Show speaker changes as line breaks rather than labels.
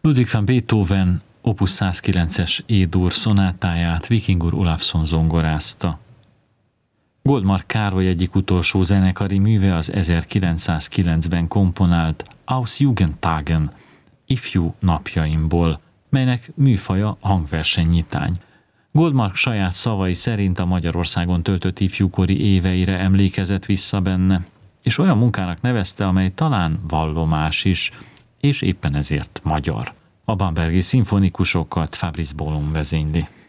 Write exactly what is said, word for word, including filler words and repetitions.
Ludwig van Beethoven opus százkilences E-dur szonátáját Vikingur Olafsson zongorázta. Goldmark Károly egyik utolsó zenekari műve az ezerkilencszázkilencben komponált Aus Jugendtagen, ifjú napjaimból, melynek műfaja hangversenynyitány. Goldmark saját szavai szerint a Magyarországon töltött ifjúkori éveire emlékezett vissza benne, és olyan munkának nevezte, amely talán vallomás is, és éppen ezért magyar. A bambergi szimfonikusokat Fabrice Bollon vezényli.